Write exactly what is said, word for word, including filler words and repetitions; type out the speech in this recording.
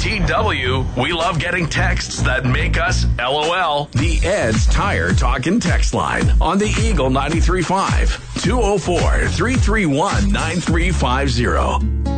T W, we love getting texts that make us LOL. The Ed's Tire Talk and Text Line on the Eagle ninety-three point five, two oh four, three three one, nine three five zero.